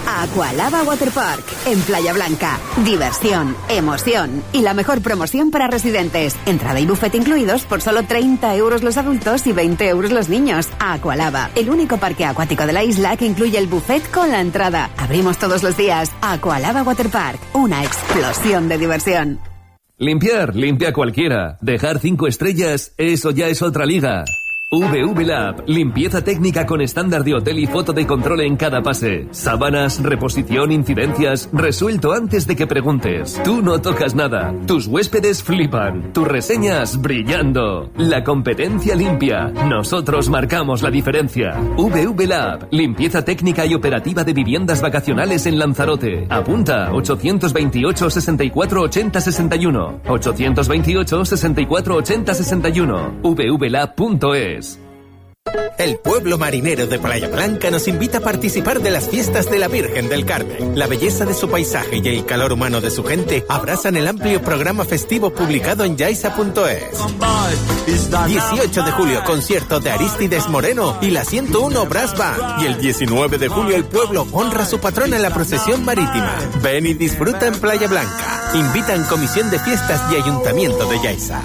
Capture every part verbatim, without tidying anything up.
Aqualava Waterpark, en Playa Blanca. Diversión, emoción y la mejor promoción para residentes. Entrada y buffet incluidos por solo treinta euros los adultos y veinte euros los niños. Aqualava, el único parque acuático de la isla que incluye el buffet con la entrada. Abrimos todos los días. Aqualava Waterpark, una explosión de diversión. Limpiar, limpia cualquiera. Dejar cinco estrellas, eso ya es otra liga. V V Lab, limpieza técnica con estándar de hotel y foto de control en cada pase. Sábanas, reposición, incidencias, resuelto antes de que preguntes. Tú no tocas nada, tus huéspedes flipan, tus reseñas brillando. La competencia limpia, nosotros marcamos la diferencia. V V Lab, limpieza técnica y operativa de viviendas vacacionales en Lanzarote. Apunta ochocientos veintiocho, sesenta y cuatro, ochenta, sesenta y uno. ochocientos veintiocho, sesenta y cuatro, ochenta, sesenta y uno. v v lab punto es. El pueblo marinero de Playa Blanca nos invita a participar de las fiestas de la Virgen del Carmen. La belleza de su paisaje y el calor humano de su gente abrazan el amplio programa festivo publicado en yaisa punto es. dieciocho de julio, concierto de Arístides Moreno y la ciento uno Brass Band. Y el diecinueve de julio, el pueblo honra a su patrona en la procesión marítima. Ven y disfruta en Playa Blanca. Invitan Comisión de Fiestas y Ayuntamiento de Yaiza.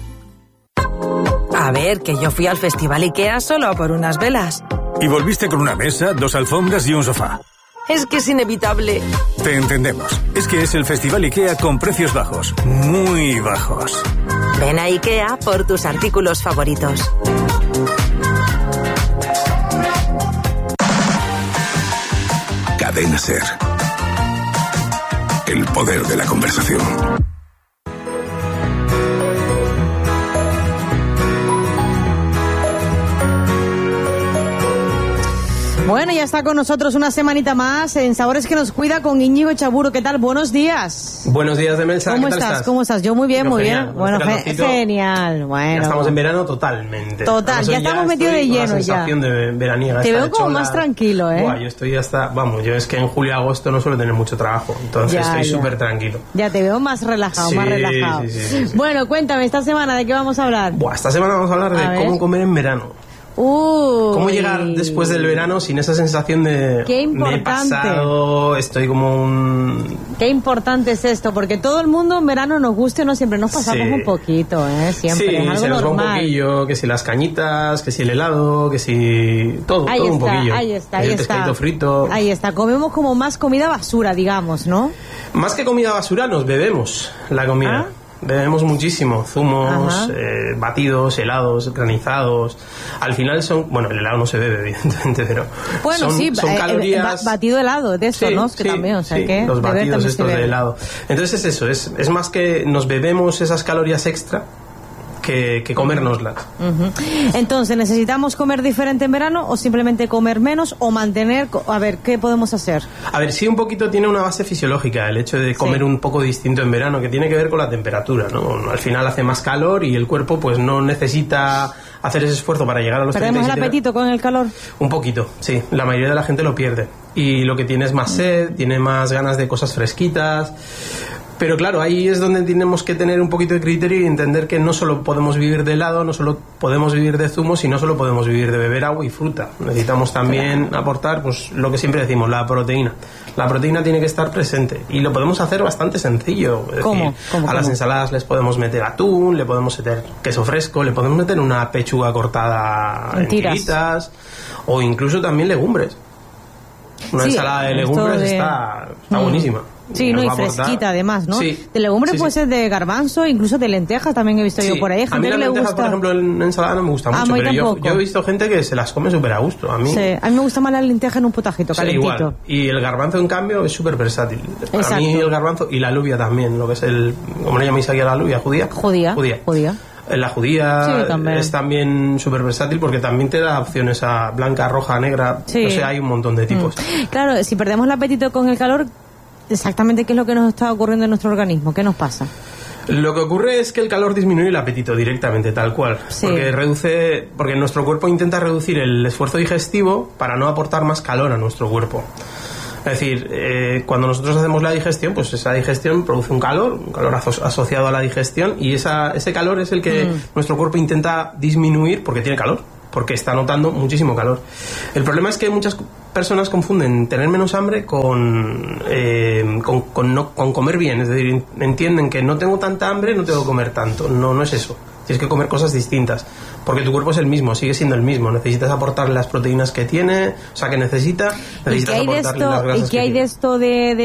A ver, que yo fui al Festival IKEA solo por unas velas. Y volviste con una mesa, dos alfombras y un sofá. Es que es inevitable. Te entendemos. Es que es el Festival IKEA con precios bajos. Muy bajos. Ven a IKEA por tus artículos favoritos. Cadena SER. El poder de la conversación. Bueno, ya está con nosotros una semanita más en Sabores que nos cuida con Íñigo Echaburu. ¿Qué tal? Buenos días. Buenos días, Demelsa. ¿Cómo ¿Qué tal estás? estás? ¿Cómo estás? Yo muy bien, Bueno, muy genial. bien. Bueno, Bueno, ge- genial. Bueno. Ya estamos en verano totalmente. Total, Además, ya hoy estamos metidos de estoy con lleno la ya. sensación de veraniega. Te esta veo de como chola. más tranquilo, ¿eh? Buah, yo estoy hasta... Vamos, yo es que en julio y agosto no suelo tener mucho trabajo. Entonces Ya, estoy ya. súper tranquilo. Ya te veo más relajado, Sí, más relajado. sí, sí, sí, sí. Bueno, cuéntame, esta semana, ¿de qué vamos a hablar? Buah, esta semana vamos a hablar A de ver. cómo comer en verano. Uy. ¿Cómo llegar después del verano sin esa sensación de... Qué Me he importante. pasado, estoy como un... Qué importante es esto, porque todo el mundo en verano nos guste o no, siempre nos pasamos Sí. un poquito, ¿eh? Siempre, sí, es algo se nos va un normal. poquillo, que si las cañitas, que si el helado, que si... Todo, Ahí todo un está, poquillo. ahí está, ahí el está. pescadito frito. Ahí está, comemos como más comida basura, digamos, ¿no? Más que comida basura, nos bebemos la comida. ¿Ah? Bebemos muchísimo, zumos, Ajá. eh, batidos, helados, granizados. Al final son... Bueno, el helado no se bebe, evidentemente, pero... Bueno, son, sí, son eh, calorías... ba- batido helado, de eso, Sí, ¿no? Que sí, también, o sea, sí, que los beber batidos también se estos de bebe. helado. Entonces es eso, es, es más que nos bebemos esas calorías extra que, que comérnoslas. Ujú. Entonces, ¿necesitamos comer diferente en verano o simplemente comer menos o mantener? co- A ver, ¿qué podemos hacer? A ver, sí, un poquito tiene una base fisiológica el hecho de comer Sí. un poco distinto en verano, que tiene que ver con la temperatura, ¿no? Al final hace más calor y el cuerpo pues no necesita hacer ese esfuerzo para llegar a los ¿Perdemos el treinta y siete apetito con el calor? Un poquito, sí. La mayoría de la gente lo pierde. Y lo que tiene es más sed, tiene más ganas de cosas fresquitas. Pero claro, ahí es donde tenemos que tener un poquito de criterio y entender que no solo podemos vivir de helado, no solo podemos vivir de zumos y no solo podemos vivir de beber agua y fruta. Necesitamos también aportar, pues, lo que siempre decimos, la proteína. La proteína tiene que estar presente y lo podemos hacer bastante sencillo. Es ¿Cómo? decir, ¿Cómo, a las cómo? ensaladas les podemos meter atún, le podemos meter queso fresco, le podemos meter una pechuga cortada En en tiras. tiritas o incluso también legumbres. Una Sí, ensalada de esto legumbres de- está, está Mm. buenísima. Sí, no, nos y va a aportar- fresquita además, ¿no? Sí, De legumbres sí, puede sí. ser de garbanzo, incluso de lentejas también he visto yo Sí. por ahí. Hay A mí gente las que le lentejas, gusta. por ejemplo, en ensalada no me gusta Ah, mucho, a mí pero yo, tampoco. yo he visto gente que se las come súper a gusto. A mí, Sí, a mí me gusta más la lenteja en un potajito sí, calentito. igual. Y el garbanzo, en cambio, es súper versátil. Para Exacto. mí el garbanzo y la alubia también, lo que es el... ¿Cómo le llamáis aquí a la alubia? ¿Judía? Judía. Judía. Judía. La judía Sí, también. es también súper versátil porque también te da opciones a blanca, roja, negra. Sí. O sea, hay un montón de tipos. Mm. Claro, si perdemos el apetito con el calor, exactamente qué es lo que nos está ocurriendo en nuestro organismo, ¿qué nos pasa? Lo que ocurre es que el calor disminuye el apetito directamente, tal cual. Sí. Porque reduce, porque nuestro cuerpo intenta reducir el esfuerzo digestivo para no aportar más calor a nuestro cuerpo. Es decir, eh, cuando nosotros hacemos la digestión, pues esa digestión produce un calor, un calor aso- asociado a la digestión, y esa, ese calor es el que Mm. nuestro cuerpo intenta disminuir porque tiene calor, porque está notando muchísimo calor. El problema es que muchas personas confunden tener menos hambre con, eh, con, con, no, con comer bien. Es decir, entienden que no tengo tanta hambre, no tengo que comer tanto. No, no es eso. Tienes que comer cosas distintas, porque tu cuerpo es el mismo, sigue siendo el mismo. Necesitas aportarle las proteínas que tiene, o sea, que necesita. Necesitas ¿Y qué hay de esto, ¿y qué hay de, esto de,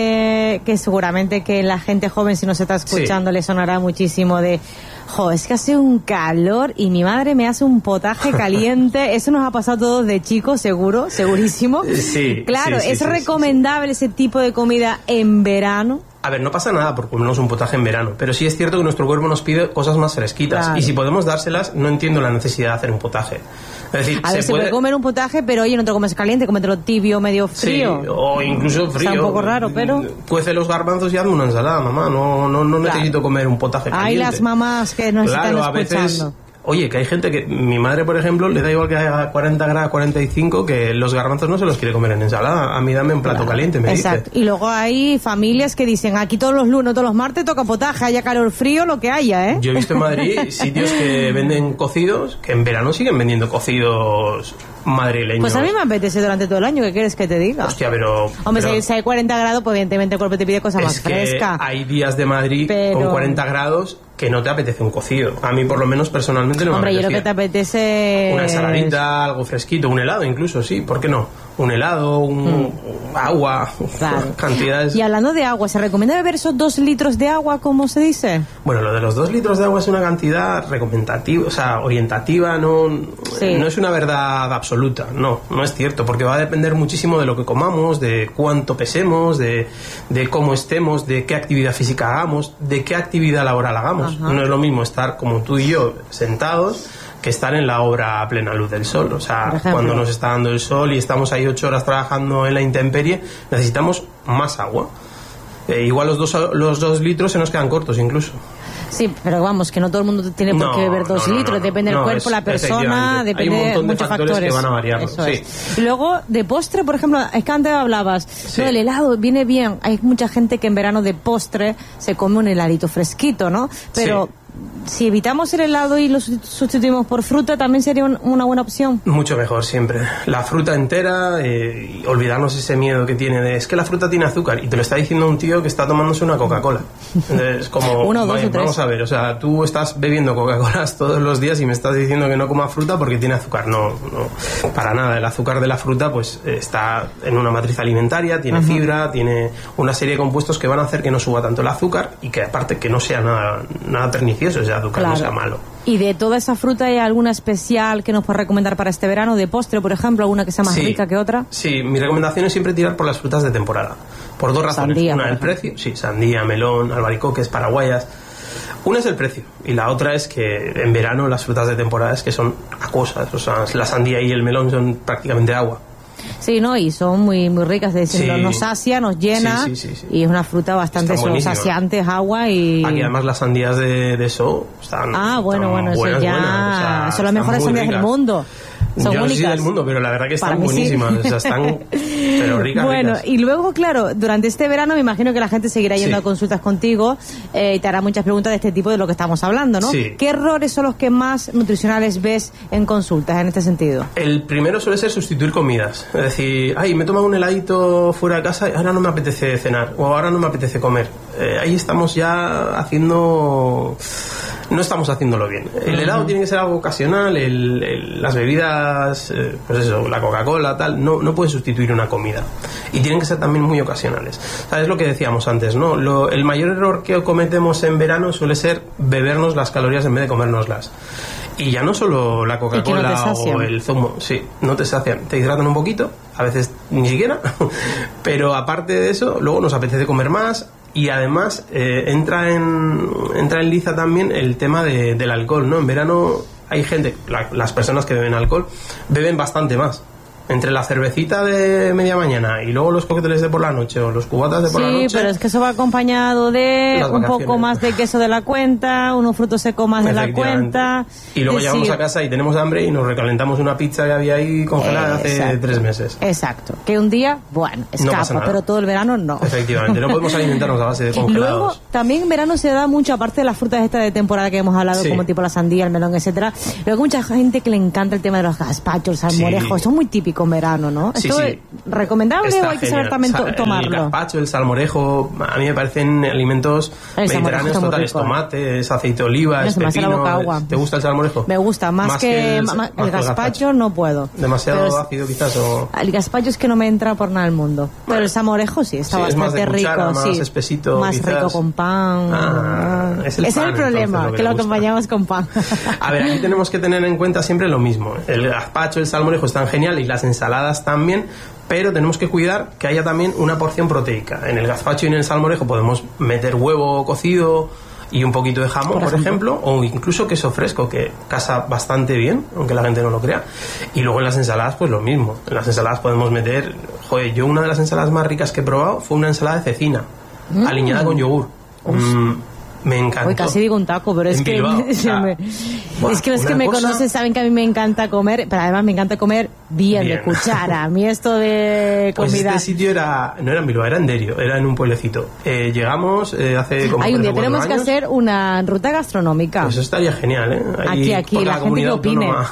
de que seguramente que la gente joven, si nos está escuchando, sí, le sonará muchísimo de... Jo, es que hace un calor y mi madre me hace un potaje caliente. Eso nos ha pasado a todos de chicos, seguro, segurísimo. Sí. Claro, sí, sí, ¿es sí, recomendable sí, sí. ese tipo de comida en verano? A ver, no pasa nada por comernos un potaje en verano, pero sí es cierto que nuestro cuerpo nos pide cosas más fresquitas. Claro. Y si podemos dárselas, no entiendo la necesidad de hacer un potaje. Es decir, a ver, se, se puede... puede comer un potaje, pero oye, no te lo comes caliente, cómetelo tibio, medio frío. Sí, o incluso frío. Está un poco raro, pero... Cuece los garbanzos y hazme una ensalada, mamá. No, no, no claro. necesito comer un potaje caliente. Hay las mamás que nos claro, están escuchando. A veces... Oye, que hay gente que... Mi madre, por ejemplo, le da igual que haya cuarenta grados, cuarenta y cinco, que los garbanzos no se los quiere comer en ensalada. A mí dame un plato claro, caliente, me exacto. dice. Y luego hay familias que dicen, aquí todos los lunes, todos los martes toca potaje, haya calor, frío, lo que haya, ¿eh? Yo he visto en Madrid sitios que venden cocidos, que en verano siguen vendiendo cocidos madrileños. Pues a mí me apetece durante todo el año, ¿qué quieres que te diga? Hostia, pero... Hombre, pero, si hay cuarenta grados, pues evidentemente el cuerpo te pide cosas más frescas. Hay días de Madrid pero... con cuarenta grados que no te apetece un cocido. A mí, por lo menos, personalmente no Hombre, me apetece. Hombre, yo lo que te apetece... Una ensaladita, algo fresquito, un helado incluso, sí, ¿por qué no? Un helado, un mm. agua, claro. cantidades... Y hablando de agua, ¿se recomienda beber esos dos litros de agua, como se dice? Bueno, lo de los dos litros de agua es una cantidad recomendativa, o sea, orientativa, no, sí. no es una verdad absoluta, no, no es cierto, porque va a depender muchísimo de lo que comamos, de cuánto pesemos, de, de cómo estemos, de qué actividad física hagamos, de qué actividad laboral hagamos. Ajá. No es lo mismo estar como tú y yo sentados que estar en la obra a plena luz del sol. O sea, cuando nos está dando el sol y estamos ahí ocho horas trabajando en la intemperie, necesitamos más agua. Eh, igual los dos, los dos litros se nos quedan cortos incluso. Sí, pero vamos, que no todo el mundo tiene por qué no, beber dos no, no, litros, no, depende del no, cuerpo, es, la persona, depende de muchos factores, factores. Que van a variar, Eso sí. es. Y luego, de postre, por ejemplo, es que antes hablabas, sí. no, el helado viene bien. Hay mucha gente que en verano de postre se come un heladito fresquito, ¿no? Pero... Sí. Si evitamos el helado y lo sustituimos por fruta, también sería un, una buena opción. Mucho mejor siempre. La fruta entera, eh, y olvidarnos ese miedo que tiene de es que la fruta tiene azúcar y te lo está diciendo un tío que está tomándose una Coca-Cola. Es como, Uno, dos, vaya, vamos a ver, o sea, tú estás bebiendo Coca-Colas todos los días y me estás diciendo que no coma fruta porque tiene azúcar. No, no, para nada. El azúcar de la fruta pues está en una matriz alimentaria, tiene uh-huh. fibra, tiene una serie de compuestos que van a hacer que no suba tanto el azúcar y que aparte que no sea nada, nada pernicioso ese azúcar, claro. no sea malo. ¿Y de toda esa fruta hay alguna especial que nos puedes recomendar para este verano? ¿De postre, por ejemplo? ¿Alguna que sea más sí, rica que otra? Sí, mi recomendación es siempre tirar por las frutas de temporada. Por dos razones. Sandía, una, el precio. Sí, sandía, melón, albaricoques, paraguayas. Una es el precio y la otra es que en verano las frutas de temporada es que son acuosas. O sea, la sandía y el melón son prácticamente agua. Sí, ¿no? Y son muy muy ricas, es decir, sí. nos sacia, nos llena, sí, sí, sí, sí. y es una fruta bastante saciante, es agua y... Aquí además las sandías de, de eso están... Ah, bueno, están bueno, eso buenas, ya... Buenas, o sea, son las mejores sandías del mundo. Son Yo no únicas. sé si del mundo, pero la verdad que están buenísimas, sí. o sea, están pero ricas, Bueno, ricas. Y luego, claro, durante este verano me imagino que la gente seguirá yendo sí. a consultas contigo eh, y te hará muchas preguntas de este tipo de lo que estamos hablando, ¿no? Sí. ¿Qué errores son los que más nutricionales ves en consultas en este sentido? El primero suele ser sustituir comidas, es decir, ay, me he tomado un heladito fuera de casa y ahora no me apetece cenar o ahora no me apetece comer. Eh, ahí estamos ya haciendo... No estamos haciéndolo bien. El helado uh-huh. tiene que ser algo ocasional, el, el, las bebidas, eh, pues eso, la Coca-Cola, tal, no, no puede sustituir una comida. Y tienen que ser también muy ocasionales. ¿Sabes lo que decíamos antes, no? Lo, el mayor error que cometemos en verano suele ser bebernos las calorías en vez de comérnoslas. Y ya no solo la Coca-Cola no o el zumo, sí, no te sacian, te hidratan un poquito, a veces ni siquiera, pero aparte de eso, luego nos apetece comer más. Y además eh, entra en entra en liza también el tema de, del alcohol, ¿no? En verano hay gente, la, las personas que beben alcohol, beben bastante más. Entre la cervecita de media mañana y luego los cócteles de por la noche o los cubatas de por sí, la noche. Sí, pero es que eso va acompañado de un poco más de queso de la cuenta, unos frutos secos más de la cuenta. Y luego decir... llegamos a casa y tenemos hambre y nos recalentamos una pizza que había ahí congelada eh, hace tres meses. Exacto. Que un día, bueno, escapa, no pero todo el verano no. Efectivamente, no podemos alimentarnos a base de congelados. Luego, también en verano se da mucho, aparte de las frutas estas de temporada que hemos hablado, sí. como tipo la sandía, el melón, etcétera. Luego mucha gente que le encanta el tema de los gazpachos, el salmorejo, sí. son muy típicos. rico en verano, ¿no? Sí, ¿Esto sí. es recomendable Está o hay que genial. saber también to- El tomarlo? gazpacho, el salmorejo, a mí me parecen alimentos El salmorejo mediterráneos está muy totales. rico. Tomate, es aceite de oliva, No, es se me hace la pepino. boca agua. ¿Te gusta el salmorejo? Me gusta, más, que, el, ma- más el que el gazpacho no puedo. Demasiado Pero es- ácido quizás o... El gazpacho es que no me entra por nada del mundo. Pero el salmorejo sí, está Sí, es más bastante de cuchara, rico. más sí. espesito, Más quizás. rico con pan. Ah, es el Ese pan, es el problema, entonces, lo que que lo le gusta. acompañamos con pan. A ver, aquí tenemos que tener en cuenta siempre lo mismo. El gazpacho, el salmorejo están genial y las ensaladas también, pero tenemos que cuidar que haya también una porción proteica. En el gazpacho y en el salmorejo podemos meter huevo cocido y un poquito de jamón, por, ejemplo, o incluso queso fresco, que casa bastante bien, aunque la gente no lo crea. Y luego en las ensaladas, pues lo mismo. En las ensaladas podemos meter... Joder, yo una de las ensaladas más ricas que he probado fue una ensalada de cecina, Mm. aliñada con yogur. Mm, me encantó. Hoy casi digo un taco, pero es En que, Bilbao, o sea, me- buah, es que los una que me cosa- conocen saben que a mí me encanta comer, pero además me encanta comer bien, Bien. de cuchara. A mí esto de Pues comida... este sitio era, no era en Bilbao, era en Derio, era en un pueblecito. Eh, llegamos eh, hace como Hay un tres día o cuatro tenemos que años. hacer una ruta gastronómica. Pues eso estaría genial, ¿eh? Aquí, aquí, por la, gente que comunidad opine. autónoma.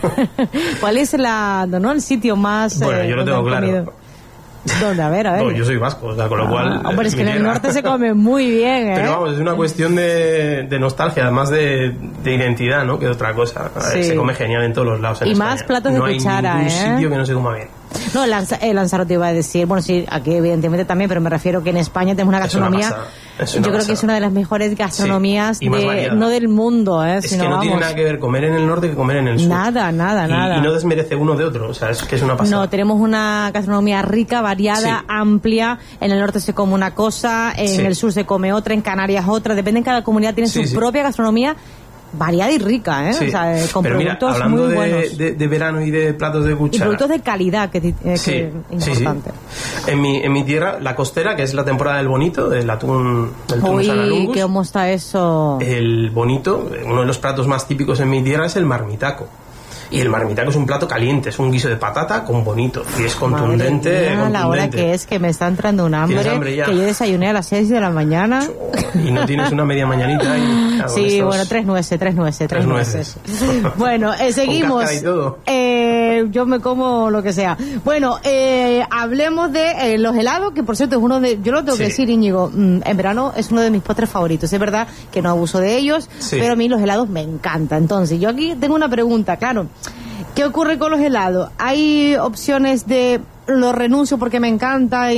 ¿Cuál es la, no, el sitio más... Bueno, eh, yo lo donde tengo han claro. comido? ¿Dónde? A ver, a ver. No, yo soy vasco, o sea, con lo cual... Ah, hombre, es eh, que en mi el tierra. norte se come muy bien, ¿eh? Pero vamos, es una cuestión de, de nostalgia, además de, de identidad, ¿no? Que otra cosa. A ver, Sí. se come genial en todos los lados. En Y España. más platos de no cuchara, hay ningún ¿eh? sitio que no se coma bien. No, el, lanza, el Lanzarote iba a decir, bueno, sí, aquí evidentemente también, pero me refiero que en España tenemos una Es una gastronomía, pasada, es yo una creo que pasada. es una de las mejores gastronomías, Sí, y más de, variada. no del mundo, ¿eh? Es sino, que no vamos, tiene nada que ver comer en el norte que comer en el sur. Nada, nada, Y- nada. Y no desmerece uno de otro, o sea, es que es una pasada. No, tenemos una gastronomía rica, variada, Sí. amplia. En el norte se come una cosa, en Sí. el sur se come otra, en Canarias otra. Depende, en cada comunidad tiene Sí, su sí. propia gastronomía variada y rica, ¿eh? Sí. O sea, eh, con Pero mira, productos hablando muy de, buenos. de, de verano y de platos de Y cuchara. productos de calidad, que, eh, que Sí, es sí, sí. importante. En mi, en mi tierra, la costera, que es la temporada del bonito, del atún, del Tunus Uy, analungus, ¿qué cómo está eso? el bonito, uno de los platos más típicos en mi tierra es el marmitaco. Y el marmitaco es un plato caliente, es un guiso de patata con bonito. Y es contundente. Madre mía, la hora contundente. que es, que me está entrando un hambre, ¿Tienes hambre ya? que yo desayuné a las seis de la mañana. Y no tienes una media mañanita. Y, claro, Sí, estos- bueno, tres nueces, tres nueces, tres, Tres nueces. nueces. Bueno, eh, seguimos. cáscara y todo. Eh, yo me como lo que sea. Bueno, eh, hablemos de eh, los helados, que por cierto es uno de, yo lo tengo que Sí. decir, Íñigo, mm, en verano es uno de mis postres favoritos. Es verdad que no abuso de ellos, Sí. pero a mí los helados me encantan. Entonces, yo aquí tengo una pregunta, claro. ¿Qué ocurre con los helados? ¿Hay opciones de lo renuncio porque me encanta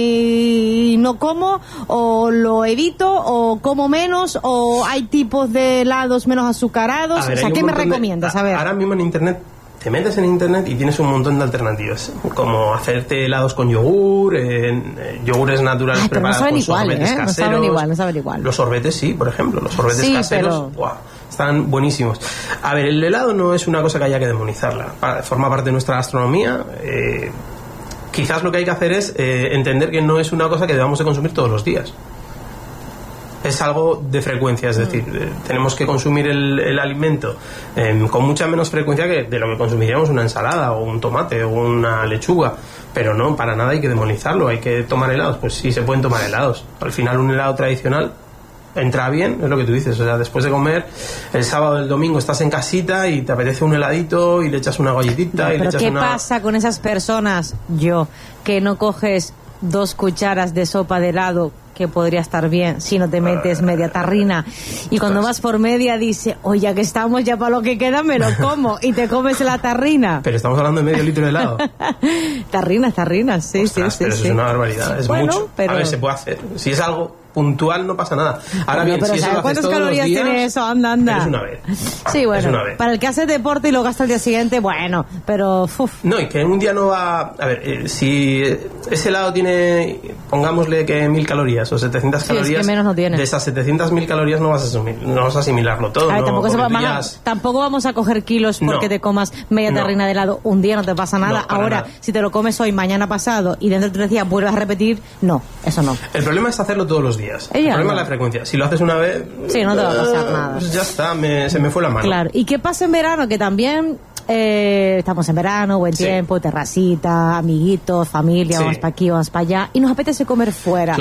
y no como, o lo evito, o como menos, o hay tipos de helados menos azucarados? A ver, O sea, hay un ¿qué me montón de- recomiendas? A ver. Ahora mismo en internet, te metes en internet y tienes un montón de alternativas, como hacerte helados con yogur, en, eh, yogures naturales Ay, pero no preparados saben con igual, sorbetes ¿eh? No caseros. saben igual, no saben igual. Los sorbetes sí, por ejemplo, los sorbetes Sí, caseros, pero- ¡buah! Están buenísimos. A ver, el helado no es una cosa que haya que demonizarla, Pa- forma parte de nuestra gastronomía. eh, quizás lo que hay que hacer es eh, entender que no es una cosa que debamos de consumir todos los días. Es algo de frecuencia, es decir, eh, tenemos que consumir el, el alimento eh, con mucha menos frecuencia que de lo que consumiríamos una ensalada o un tomate o una lechuga, pero no, para nada hay que demonizarlo, hay que tomar helados, pues sí se pueden tomar helados. Al final un helado tradicional entra bien, es lo que tú dices, o sea, después de comer el sábado o el domingo estás en casita y te apetece un heladito y le echas una galletita No, y le pero echas ¿qué una... pasa con esas personas, yo, que no coges dos cucharas de sopa de helado, que podría estar bien, si no te metes media tarrina, y cuando vas por media dice, oye, ya que estamos, ya para lo que queda me lo como, y te comes la tarrina? Pero estamos hablando de medio litro de helado. Tarrinas, tarrinas, sí, Ostras, sí, sí. pero eso sí. es una barbaridad, es Bueno, mucho. pero- A ver, se puede hacer. Si es algo puntual no pasa nada. Ahora No, bien, pero si eso ¿sabes lo haces cuántas todos los calorías días, tiene eso? Anda, anda. pero es una vez. Sí, Es bueno, una vez. para el que hace deporte y lo gasta al día siguiente, bueno, pero uf, No, y que un día no va... A ver, eh, si ese helado tiene, pongámosle que mil calorías o setecientas Sí, es que calorías, menos no tiene. de esas setecientas mil calorías no vas a asumir, no vas a asimilarlo todo. a ver, no, tampoco, se va- porque tú ma- ya- tampoco vamos a coger kilos porque No. te comas media No. tarrina de helado un día, no te pasa nada. No, para Ahora, nada. si te lo comes hoy, mañana pasado y dentro de tres días vuelves a repetir, no, eso no. El problema es hacerlo todos los días. Ella el problema no. es la frecuencia. Si lo haces una vez... Sí, no te va a pasar eh, nada. pues ya está, me- se me fue la mano. Claro. ¿Y qué pasa en verano? Que también eh, estamos en verano, buen Sí. tiempo, terracita, amiguitos, familia, Sí. vamos para aquí, vamos para allá, y nos apetece comer fuera. Claro. ¿Qué pasa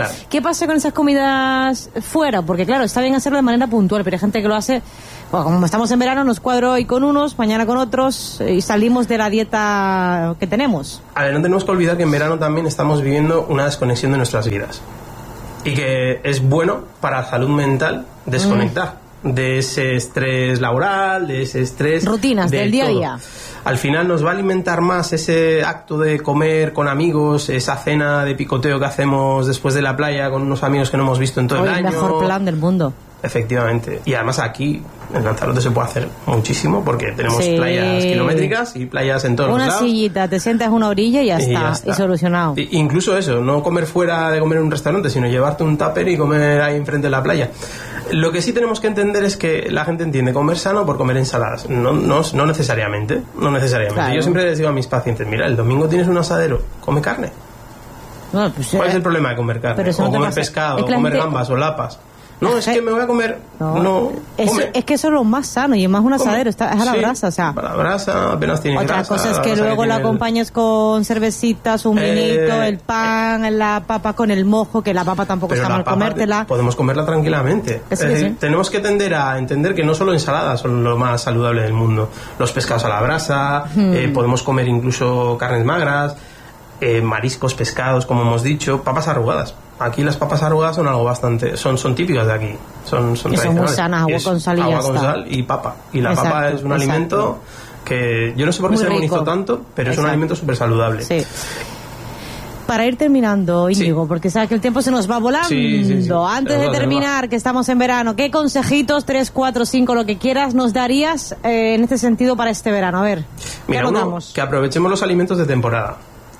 pasa con esas comidas fuera? Porque claro, está bien hacerlo de manera puntual, pero hay gente que lo hace, bueno, como estamos en verano, nos cuadro hoy con unos, mañana con otros, y salimos de la dieta que tenemos. A ver, no tenemos que olvidar que en verano también estamos viviendo una desconexión de nuestras vidas. Y que es bueno para la salud mental desconectar mm. de ese estrés laboral, de ese estrés... Rutinas del día a día. Al final nos va a alimentar más ese acto de comer con amigos, esa cena de picoteo que hacemos después de la playa con unos amigos que no hemos visto en todo Hoy el año. El mejor plan del mundo. Efectivamente. Y además aquí en Lanzarote se puede hacer muchísimo porque tenemos sí. playas kilométricas y playas en todos una los lados. Una sillita, te sientas en una orilla y ya, y está, ya está, y solucionado. Y, incluso eso, no comer fuera de comer en un restaurante, sino llevarte un tupper y comer ahí enfrente de la playa. Lo que sí tenemos que entender es que la gente entiende comer sano por comer ensaladas. No, no, no necesariamente. No necesariamente. Claro. Yo siempre les digo a mis pacientes, mira, el domingo tienes un asadero, come carne. No, pues, ¿Cuál eh, es el problema de comer carne? O no comer pescado, o comer gente... gambas o lapas. No, es que me voy a comer. No, no eso, es que eso es lo más sano y es más un asadero, está, es a la sí, brasa, o sea. A la brasa, apenas tiene otra grasa. Otra cosa es que luego la acompañas el... con cervecitas, un vinito, eh... el pan, la papa con el mojo, que la papa tampoco está mal comértela. Podemos comerla tranquilamente. Es decir, sí. Tenemos que tender a entender que no solo ensaladas son lo más saludable del mundo. Los pescados a la brasa, hmm. eh, podemos comer incluso carnes magras, eh, mariscos, pescados, como hemos dicho, papas arrugadas. Aquí las papas arrugadas son algo bastante, son, son típicas de aquí, son, son y son muy sanas, agua con sal y agua ya con está. sal y papa. Y la exacto, papa es un exacto. alimento que yo no sé por qué muy se demonizó tanto, pero exacto. es un alimento súper saludable. Sí. Para ir terminando, Íñigo, sí. porque sabes que el tiempo se nos va volando. Sí, sí, sí. Antes de terminar, que estamos en verano, ¿qué consejitos, tres, cuatro, cinco, lo que quieras, nos darías eh, en este sentido para este verano? A ver, Mira, uno, que aprovechemos los alimentos de temporada.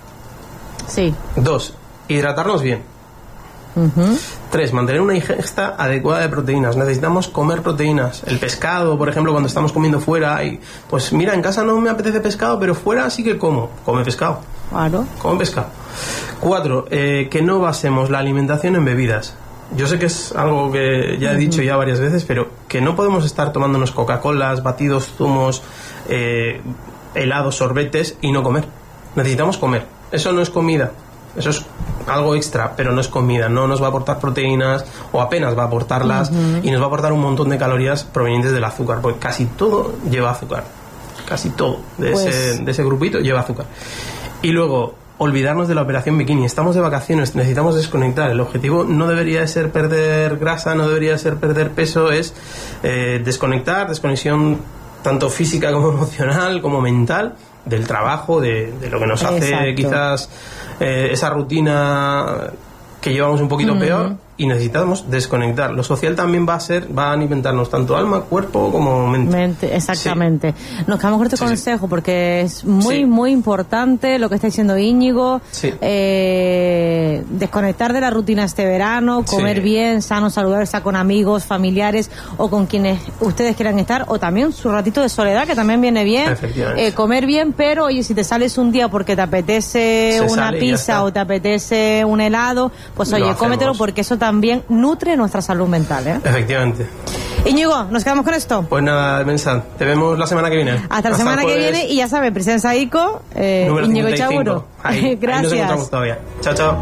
Sí. Dos, hidratarnos bien. Uh-huh. Tres, mantener una ingesta adecuada de proteínas. Necesitamos comer proteínas. El pescado, por ejemplo, cuando estamos comiendo fuera, y, pues mira, en casa no me apetece pescado, pero fuera sí que como. Come pescado. Claro. Come pescado. Cuatro, eh, que no basemos la alimentación en bebidas. Yo sé que es algo que ya he dicho uh-huh. ya varias veces, pero que no podemos estar tomándonos Coca-Colas, batidos, zumos, eh, helados, sorbetes y no comer. Necesitamos comer. Eso no es comida. Eso es algo extra, pero no es comida, no nos va a aportar proteínas o apenas va a aportarlas uh-huh. y nos va a aportar un montón de calorías provenientes del azúcar, porque casi todo lleva azúcar, casi todo de, pues... ese, de ese grupito lleva azúcar. Y luego, olvidarnos de la operación bikini. Estamos de vacaciones, necesitamos desconectar. El objetivo no debería de ser perder grasa, no debería de ser perder peso, es eh, desconectar, desconexión tanto física como emocional, como mental, del trabajo, de, de lo que nos hace Exacto. quizás eh, esa rutina que llevamos un poquito mm. peor, y necesitamos desconectar. Lo social también va a ser, va a alimentarnos tanto alma, cuerpo como mente. mente exactamente. Sí. Nos quedamos con este sí, consejo sí. porque es muy, sí. muy importante lo que está diciendo Íñigo. Sí. Eh, desconectar de la rutina este verano, comer sí. bien, sano, saludable, estar con amigos, familiares o con quienes ustedes quieran estar, o también su ratito de soledad, que también viene bien. Eh, comer bien, pero oye, si te sales un día porque te apetece Se una pizza o te apetece un helado, pues oye, cómetelo, porque eso también también nutre nuestra salud mental, ¿eh? Efectivamente. Íñigo, ¿nos quedamos con esto? Pues nada, Mensa, te vemos la semana que viene. Hasta, Hasta la semana que viene, y ya sabes, Presencia Ico, eh, Íñigo Echauro. Ahí, Gracias. Ahí nos encontramos todavía. Chao, chao.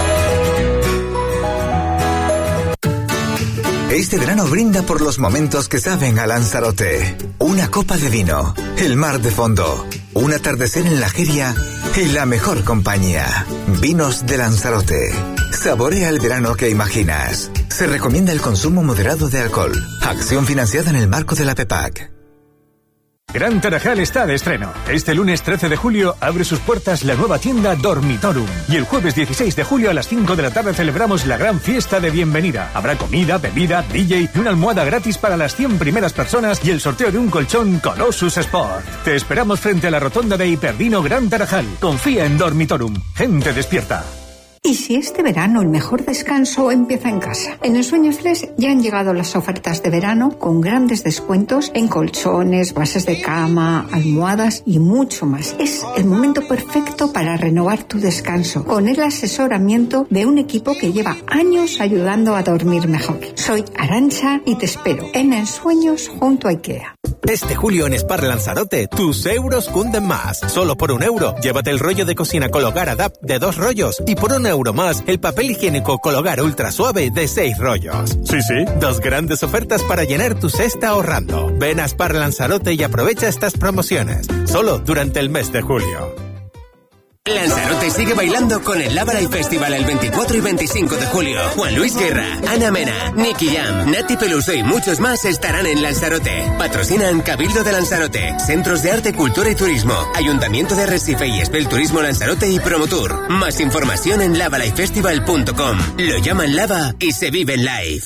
Este verano brinda por los momentos que saben a Lanzarote. Una copa de vino, el mar de fondo, un atardecer en la Jeria y la mejor compañía. Vinos de Lanzarote. Saborea el verano que imaginas. Se recomienda el consumo moderado de alcohol. Acción financiada en el marco de la PEPAC. Gran Tarajal está de estreno. Este lunes trece de julio abre sus puertas la nueva tienda Dormitorum. Y el jueves dieciséis de julio a las cinco de la tarde celebramos la gran fiesta de bienvenida. Habrá comida, bebida, D J y una almohada gratis para las cien primeras personas y el sorteo de un colchón Colossus Sport. Te esperamos frente a la rotonda de Hiperdino Gran Tarajal. Confía en Dormitorum. Gente despierta. ¿Y si este verano el mejor descanso empieza en casa? En El Sueño Flex ya han llegado las ofertas de verano con grandes descuentos en colchones, bases de cama, almohadas y mucho más. Es el momento perfecto para renovar tu descanso con el asesoramiento de un equipo que lleva años ayudando a dormir mejor. Soy Arantxa y te espero en El Sueños junto a IKEA. Este julio en Spar Lanzarote, tus euros cunden más. Solo por un euro, llévate el rollo de cocina Cologar Adapt de dos rollos y por un euro más, el papel higiénico Cologar Ultra Suave de seis rollos. Sí, sí, dos grandes ofertas para llenar tu cesta ahorrando. Ven a Spar Lanzarote y aprovecha estas promociones. Solo durante el mes de julio. Lanzarote sigue bailando con el Lava Live Festival el veinticuatro y veinticinco de julio. Juan Luis Guerra, Ana Mena, Nicky Jam, Nati Peluso y muchos más estarán en Lanzarote. Patrocinan Cabildo de Lanzarote, Centros de Arte, Cultura y Turismo, Ayuntamiento de Arrecife y Espel Turismo Lanzarote y Promotour. Más información en lava live festival punto com. Lo llaman Lava y se vive en live.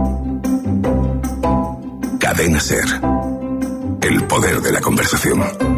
Cadena Ser. El poder de la conversación.